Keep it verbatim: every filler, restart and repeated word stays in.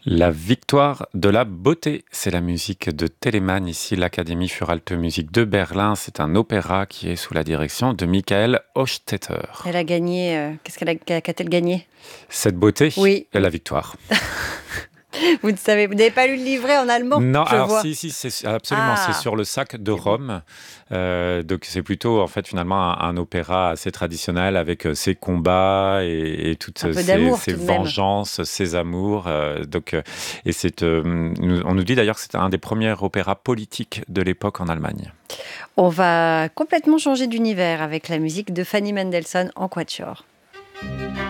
La victoire de la beauté, c'est la musique de Telemann, ici l'Académie für Alte Musik de Berlin. C'est un opéra qui est sous la direction de Michael Hochstetter. Elle a gagné, euh, qu'est-ce qu'elle a, qu'a-t-elle gagné? Cette beauté, Oui. est la victoire. Vous ne savez, vous n'avez pas lu le livret en allemand? Non, je alors vois. si, si, c'est absolument, Ah, c'est sur le sac de c'est bon. Rome. Euh, donc c'est plutôt en fait finalement un, un opéra assez traditionnel avec euh, ses combats et, et toutes Un peu ses, d'amour ses tout de même. vengeances, ses amours. Euh, donc euh, et c'est, euh, nous- on nous dit d'ailleurs que c'était un des premiers opéras politiques de l'époque en Allemagne. On va complètement changer d'univers avec la musique de Fanny Mendelssohn en quatuor.